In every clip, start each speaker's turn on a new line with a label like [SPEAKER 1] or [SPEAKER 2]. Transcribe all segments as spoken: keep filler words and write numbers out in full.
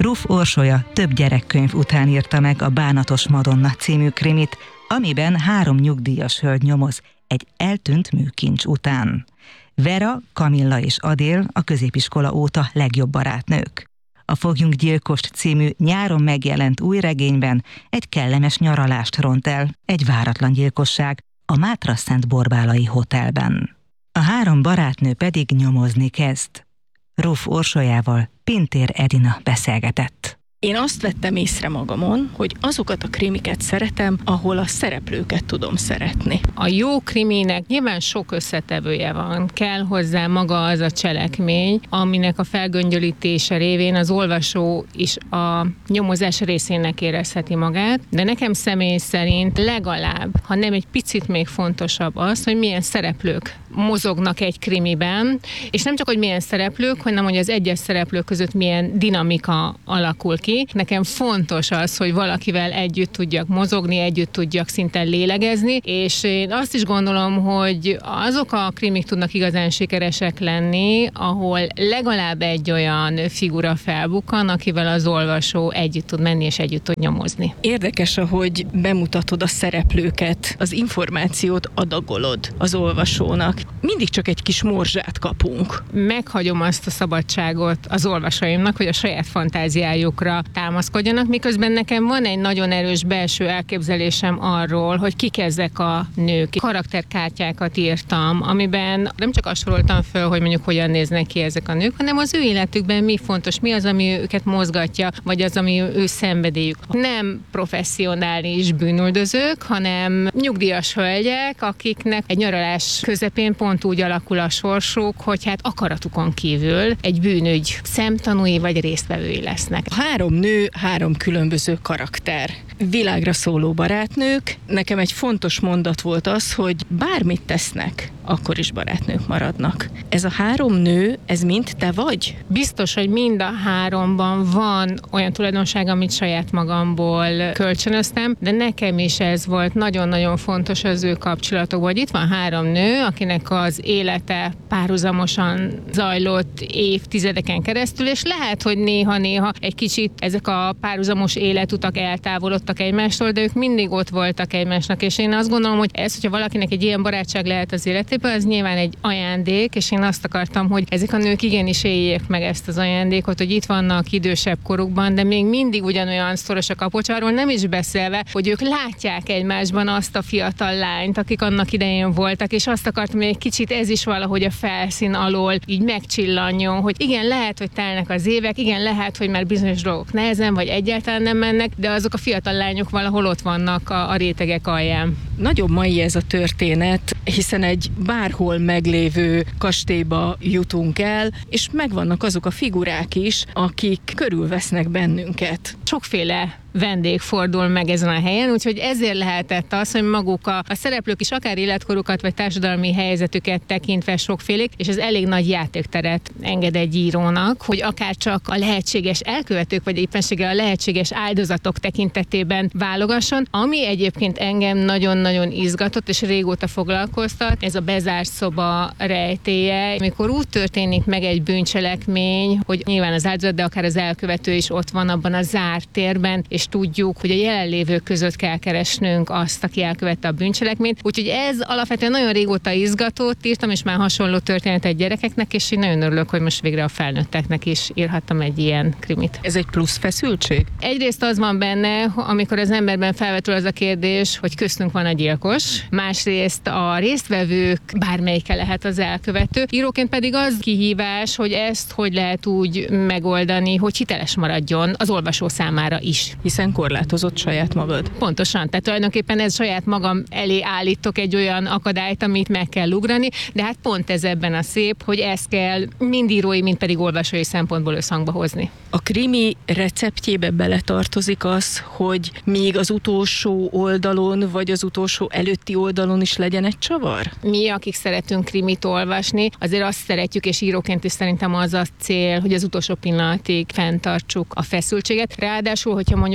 [SPEAKER 1] Ruf Orsolya több gyerekkönyv után írta meg a Bánatos Madonna című krimit, amiben három nyugdíjas hölgy nyomoz egy eltűnt műkincs után. Vera, Kamilla és Adél a középiskola óta legjobb barátnők. A Fogjunk gyilkost című nyáron megjelent új regényben egy kellemes nyaralást ront el egy váratlan gyilkosság a Mátra-Szent Borbálai hotelben. A három barátnő pedig nyomozni kezd. Ruf Orsolyával Pintér Edina beszélgetett.
[SPEAKER 2] Én azt vettem észre magamon, hogy azokat a krimiket szeretem, ahol a szereplőket tudom szeretni.
[SPEAKER 3] A jó kriminek nyilván sok összetevője van. Kell hozzá maga az a cselekmény, aminek a felgöngyölítése révén az olvasó is a nyomozás részének érezheti magát, de nekem személy szerint legalább, ha nem egy picit még fontosabb az, hogy milyen szereplők mozognak egy krimiben, és nem csak, hogy milyen szereplők, hanem hogy az egyes szereplők között milyen dinamika alakul ki. Nekem fontos az, hogy valakivel együtt tudjak mozogni, együtt tudjak szinten lélegezni, és én azt is gondolom, hogy azok a krimik tudnak igazán sikeresek lenni, ahol legalább egy olyan figura felbukkan, akivel az olvasó együtt tud menni és együtt tud nyomozni.
[SPEAKER 2] Érdekes, ahogy bemutatod a szereplőket, az információt adagolod az olvasónak. Mindig csak egy kis morzsát kapunk.
[SPEAKER 3] Meghagyom azt a szabadságot az olvasóimnak, hogy a saját fantáziájukra támaszkodjanak, miközben nekem van egy nagyon erős belső elképzelésem arról, hogy kik ezek a nők. Karakterkártyákat írtam, amiben nem csak azt soroltam föl, hogy mondjuk hogyan néznek ki ezek a nők, hanem az ő életükben mi fontos, mi az, ami őket mozgatja, vagy az, ami ő szenvedélyük. Nem professzionális bűnüldözők, hanem nyugdíjas hölgyek, akiknek egy nyaralás közepén pont úgy alakul a sorsuk, hogy hát akaratukon kívül egy bűnügy szemtanúi vagy résztvevői lesznek.
[SPEAKER 2] Három nő, három különböző karakter. Világra szóló barátnők. Nekem egy fontos mondat volt az, hogy bármit tesznek, akkor is barátnők maradnak. Ez a három nő, ez mind te vagy?
[SPEAKER 3] Biztos, hogy mind a háromban van olyan tulajdonság, amit saját magamból kölcsönöztem, de nekem is ez volt nagyon-nagyon fontos az ő kapcsolatokban, hogy itt van három nő, akinek az élete párhuzamosan zajlott évtizedeken keresztül, és lehet, hogy néha-néha egy kicsit ezek a párhuzamos életutak eltávolodtak egymástól, de ők mindig ott voltak egymásnak, és én azt gondolom, hogy ez, hogyha valakinek egy ilyen barátság lehet az életében, az nyilván egy ajándék, és én azt akartam, hogy ezek a nők igenis éljék meg ezt az ajándékot, hogy itt vannak idősebb korukban, de még mindig ugyanolyan szoros a kapocs, arról nem is beszélve, hogy ők látják egymásban azt a fiatal lányt, akik annak idején voltak, és azt akartam, hogy egy kicsit ez is valahogy a felszín alól így megcsillanjon, hogy igen, lehet, hogy telnek az évek, igen, lehet, hogy már bizonyos dolgok nehezen, vagy egyáltalán nem mennek, de azok a fiatal lányok valahol ott vannak a, a rétegek alján.
[SPEAKER 2] Nagyon mai ez a történet, hiszen egy bárhol meglévő kastélyba jutunk el, és megvannak azok a figurák is, akik körülvesznek bennünket.
[SPEAKER 3] Sokféle vendég fordul meg ezen a helyen, úgyhogy ezért lehetett az, hogy maguk a, a szereplők is akár életkorukat vagy társadalmi helyzetüket tekintve sokfélék, és ez elég nagy játékteret enged egy írónak, hogy akár csak a lehetséges elkövetők, vagy éppenséggel a lehetséges áldozatok tekintetében válogasson, ami egyébként engem nagyon-nagyon izgatott, és régóta foglalkoztat, ez a bezárt szoba rejtélye, amikor úgy történik meg egy bűncselekmény, hogy nyilván az áldozat, de akár az elkövető is ott van abban a zárt térben, és tudjuk, hogy a jelenlévők között kell keresnünk azt, aki elkövette a bűncselekményt. Úgyhogy ez alapvetően nagyon régóta izgatott, írtam is már hasonló történetet gyerekeknek, és én nagyon örülök, hogy most végre a felnőtteknek is írhattam egy ilyen krimit.
[SPEAKER 2] Ez egy plusz feszültség?
[SPEAKER 3] Egyrészt az van benne, amikor az emberben felvetül az a kérdés, hogy köztünk van a gyilkos, másrészt a résztvevők bármelyike lehet az elkövető. Íróként pedig az kihívás, hogy ezt hogy lehet úgy megoldani, hogy hiteles maradjon az olvasó számára is.
[SPEAKER 2] Hiszen korlátozott saját magad.
[SPEAKER 3] Pontosan, tehát tulajdonképpen ez saját magam elé állítok egy olyan akadályt, amit meg kell ugrani, de hát pont ez ebben a szép, hogy ezt kell mind írói, mind pedig olvasói szempontból összhangba hozni.
[SPEAKER 2] A krimi receptjébe beletartozik az, hogy még az utolsó oldalon, vagy az utolsó előtti oldalon is legyen egy csavar?
[SPEAKER 3] Mi, akik szeretünk krimit olvasni, azért azt szeretjük, és íróként is szerintem az a cél, hogy az utolsó pillanatig fenntartsuk a feszültséget. Ráadásul, hogyha mondjuk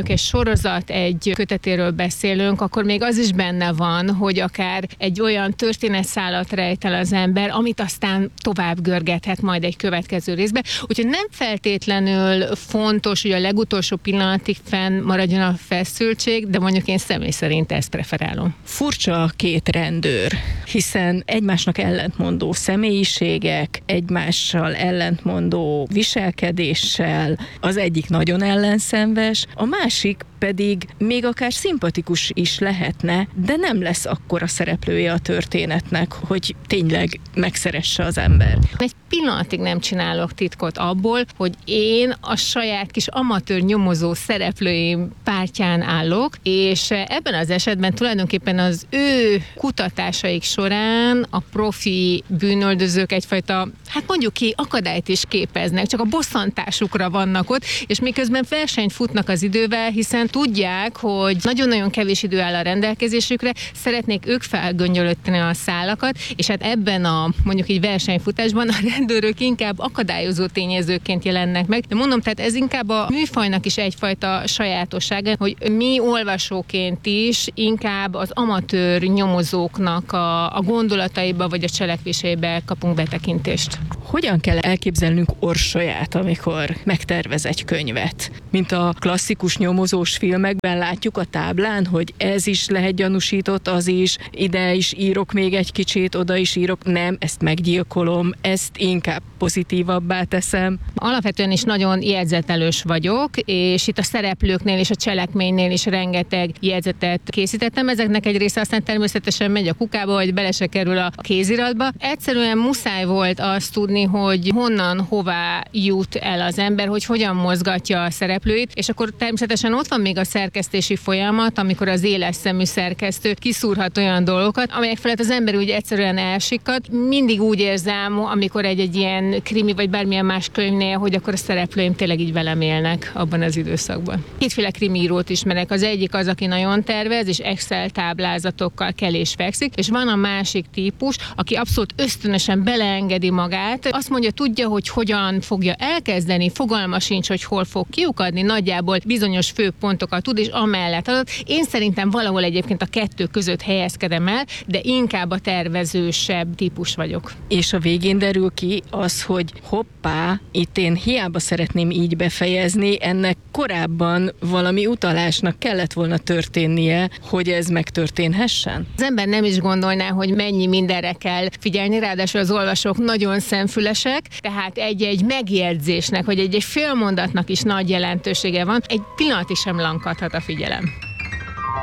[SPEAKER 3] mondjuk egy sorozat, egy kötetéről beszélünk, akkor még az is benne van, hogy akár egy olyan történetszálat rejt el az ember, amit aztán tovább görgethet majd egy következő részbe. Úgyhogy nem feltétlenül fontos, hogy a legutolsó pillanatig fenn maradjon a feszültség, de mondjuk én személy szerint ezt preferálom.
[SPEAKER 2] Furcsa a két rendőr, hiszen egymásnak ellentmondó személyiségek, egymással ellentmondó viselkedéssel, az egyik nagyon ellenszenves, a másik pedig még akár szimpatikus is lehetne, de nem lesz akkora szereplője a történetnek, hogy tényleg megszeresse az ember.
[SPEAKER 3] Egy pillanatig nem csinálok titkot abból, hogy én a saját kis amatőr nyomozó szereplőim pártján állok, és ebben az esetben tulajdonképpen az ő kutatásaik során a profi bűnöldözők egyfajta, hát mondjuk ki, akadályt is képeznek, csak a bosszantásukra vannak ott, és miközben versenyt futnak az idővel, hiszen tudják, hogy nagyon-nagyon kevés idő áll a rendelkezésükre, szeretnék ők felgöngyölötteni a szálakat, és hát ebben a mondjuk így versenyfutásban a rendőrök inkább akadályozó tényezőként jelennek meg. De mondom, tehát ez inkább a műfajnak is egyfajta sajátossága, hogy mi olvasóként is inkább az amatőr nyomozóknak a, a gondolataiba vagy a cselekvéseibe kapunk betekintést.
[SPEAKER 2] Hogyan kell elképzelnünk Orsolyát, amikor megtervez egy könyvet? Mint a klasszikus nyomozós filmekben látjuk a táblán, hogy ez is lehet gyanúsított, az is, ide is írok még egy kicsit, oda is írok, nem, ezt meggyilkolom, ezt inkább pozitívabbá teszem.
[SPEAKER 3] Alapvetően is nagyon jegyzetelős vagyok, és itt a szereplőknél és a cselekménynél is rengeteg jegyzetet készítettem. Ezeknek egy része aztán természetesen megy a kukába, vagy bele se kerül a kéziratba. Egyszerűen muszáj volt azt tudni, hogy honnan, hová jut el az ember, hogy hogyan mozgatja a szereplőit, és akkor természetesen ott van még a szerkesztési folyamat, amikor az éles szemű szerkesztő kiszúrhat olyan dolgokat, amelyek felett az ember úgy egyszerűen elsikad. Mindig úgy érzem, amikor egy-egy ilyen krimi vagy bármilyen más könyvnél, hogy akkor a szereplőim tényleg így velem élnek abban az időszakban. Kétféle krimiírót ismerek. Az egyik az, aki nagyon tervez, és Excel táblázatokkal kell és fekszik, és van a másik típus, aki abszolút ösztönösen beleengedi magát, azt mondja, tudja, hogy hogyan fogja elkezdeni, fogalma sincs, hogy hol fog kiukadni, nagyjából bizonyos fő pontokat tud, és amellett adott. Én szerintem valahol egyébként a kettő között helyezkedem el, de inkább a tervezősebb típus vagyok.
[SPEAKER 2] És a végén derül ki az, hogy hoppá, itt én hiába szeretném így befejezni, ennek korábban valami utalásnak kellett volna történnie, hogy ez megtörténhessen?
[SPEAKER 3] Az ember nem is gondolná, hogy mennyi mindenre kell figyelni, ráadásul az olvasók nagyon szemfülesek, tehát egy-egy megjegyzésnek, vagy egy-egy félmondatnak is nagy jelentősége van. Egy pillanatig sem lankadhat a figyelem.